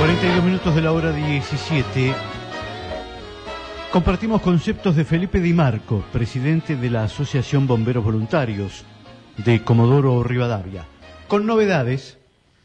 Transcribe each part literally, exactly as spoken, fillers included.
cuarenta y dos minutos de la hora diecisiete. Compartimos conceptos de Felipe Di Marco, presidente de la Asociación Bomberos Voluntarios de Comodoro Rivadavia. Con novedades.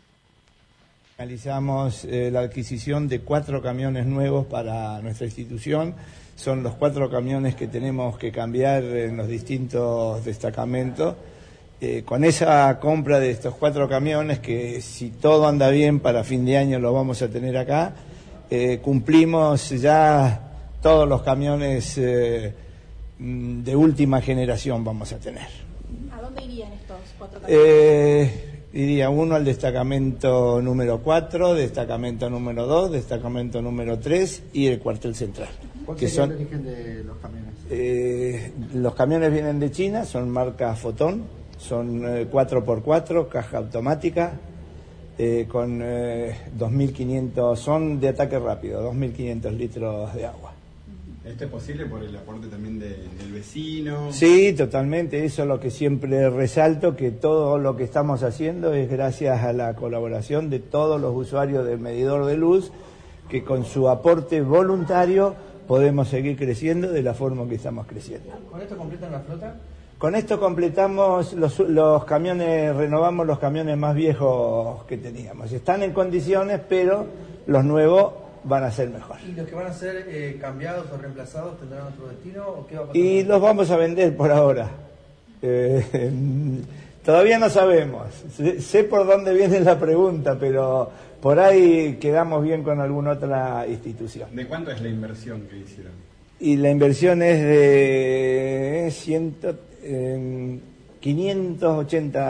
Realizamos eh, la adquisición de cuatro camiones nuevos para nuestra institución. Son los cuatro camiones que tenemos que cambiar en los distintos destacamentos. Eh, con esa compra de estos cuatro camiones, que si todo anda bien para fin de año lo vamos a tener acá, eh, cumplimos ya todos los camiones eh, de última generación vamos a tener. ¿A dónde irían estos cuatro camiones? Eh, iría uno al destacamento número cuatro, destacamento número dos, destacamento número tres y el cuartel central. ¿Cuál que sería son, el origen de los camiones? Eh, los camiones vienen de China, son marca Fotón. Son eh, cuatro por cuatro, caja automática, eh, con eh, dos mil quinientos, son de ataque rápido, dos mil quinientos litros de agua. ¿Esto es posible por el aporte también de, del vecino? Sí, totalmente, eso es lo que siempre resalto, que todo lo que estamos haciendo es gracias a la colaboración de todos los usuarios del medidor de luz, que con su aporte voluntario podemos seguir creciendo de la forma que estamos creciendo. ¿Con esto completan la flota? Con esto completamos los, los camiones, renovamos los camiones más viejos que teníamos. Están en condiciones, pero los nuevos van a ser mejor. ¿Y los que van a ser eh, cambiados o reemplazados tendrán otro destino o qué va a pasar? Y los vamos a vender por ahora. Eh, todavía no sabemos. Sé, sé por dónde viene la pregunta, pero por ahí quedamos bien con alguna otra institución. ¿De cuánto es la inversión que hicieron? Y la inversión es de ciento, eh, quinientos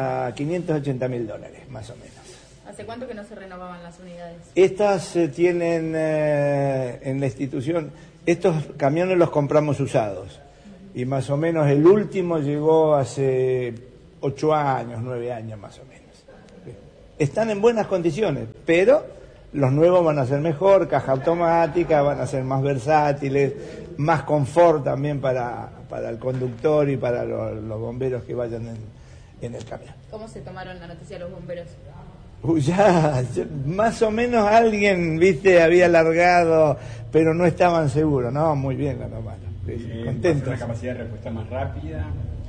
ochenta mil dólares, más o menos. ¿Hace cuánto que no se renovaban las unidades? Estas eh, tienen eh, en la institución, estos camiones los compramos usados. Y más o menos el último llegó hace ocho años, nueve años más o menos. Están en buenas condiciones, pero los nuevos van a ser mejor, caja automática, van a ser más versátiles, más confort también para, para el conductor y para los, los bomberos que vayan en, en el camión. ¿Cómo se tomaron la noticia los bomberos? Uy, ya, ya, más o menos alguien, viste, había largado, pero no estaban seguros. No, muy bien, la nomás. Eh, Contentos. ¿Una capacidad de respuesta más rápida?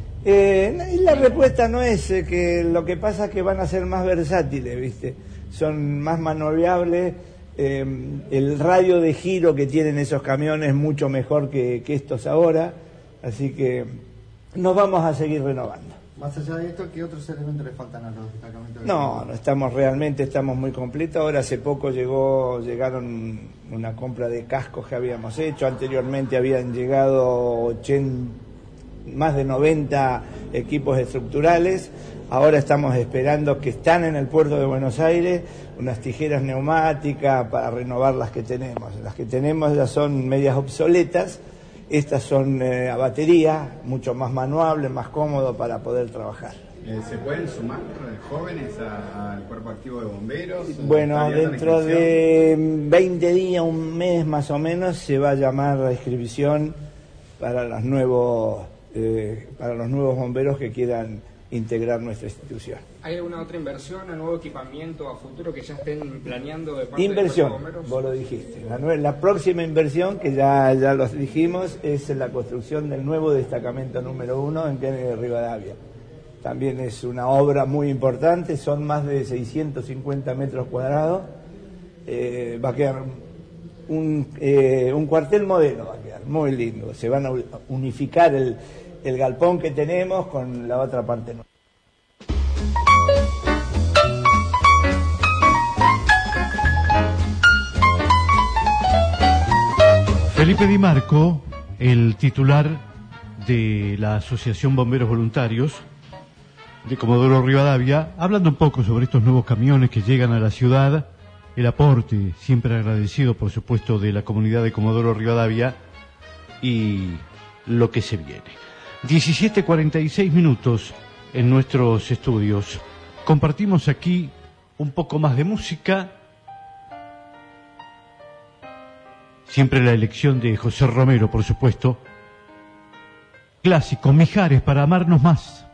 Eh, la respuesta no es eh, que lo que pasa es que van a ser más versátiles, viste. Son más maniobrables, eh, el radio de giro que tienen esos camiones es mucho mejor que, que estos ahora, así que nos vamos a seguir renovando. Más allá de esto, ¿qué otros elementos le faltan a los destacamentos? No, no estamos realmente, estamos muy completos. Ahora hace poco llegó, llegaron una compra de cascos que habíamos hecho, anteriormente habían llegado ochenta, más de noventa equipos estructurales. Ahora estamos esperando, que están en el puerto de Buenos Aires, unas tijeras neumáticas para renovar las que tenemos. Las que tenemos ya son medias obsoletas, estas son eh, a batería, mucho más manuables, más cómodo para poder trabajar. Eh, ¿Se pueden sumar jóvenes a, al cuerpo activo de bomberos? Bueno, dentro de veinte días, un mes más o menos, se va a llamar la inscripción para los nuevos, eh, para los nuevos bomberos que quieran integrar nuestra institución. ¿Hay alguna otra inversión, un nuevo equipamiento a futuro que ya estén planeando de parte Inversión, de los bomberos? vos lo dijiste. La, nue- la próxima inversión, que ya, ya lo dijimos, es la construcción del nuevo destacamento número uno en Kennedy de Rivadavia. También es una obra muy importante, son más de seiscientos cincuenta metros cuadrados. Eh, va a quedar un, eh, un cuartel modelo, va a quedar muy lindo. Se van a unificar el el galpón que tenemos con la otra parte. Felipe Di Marco, el titular de la Asociación Bomberos Voluntarios de Comodoro Rivadavia, hablando un poco sobre estos nuevos camiones que llegan a la ciudad, el aporte, siempre agradecido por supuesto, de la comunidad de Comodoro Rivadavia y lo que se viene. diecisiete cuarenta y seis minutos en nuestros estudios. Compartimos aquí un poco más de música. Siempre la elección de José Romero, por supuesto. Clásico, Mijares, para amarnos más.